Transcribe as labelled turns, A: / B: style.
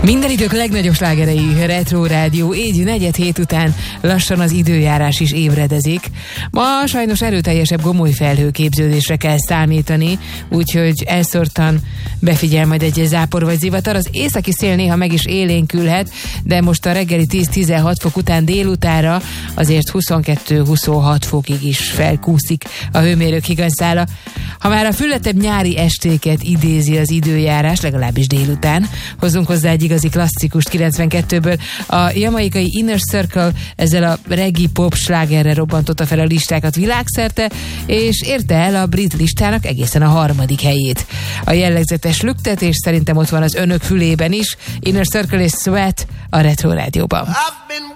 A: Minden idők legnagyobb slágerei, Retro Rádió, így 4:07 után lassan az időjárás is ébredezik. Ma sajnos erőteljesebb gomoly felhőképződésre kell számítani, úgyhogy elszórtan befigyel majd egy zápor vagy zivatar. Az északi szél néha meg is élénkülhet, de most a reggeli 10-16 fok után délutára azért 22-26 fokig is felkúszik a hőmérők higanyszála. Ha már a fülletebb nyári estéket idézi az időjárás, legalábbis délután, hozzunk hozzá egy igazi klasszikust 92-ből. A jamaikai Inner Circle ezzel a reggae pop slágerre robbantotta fel a listákat világszerte, és érte el a brit listának egészen a 3. helyét. A jellegzetes lüktetés szerintem ott van az önök fülében is. Inner Circle és Sweat a Retro Rádióban.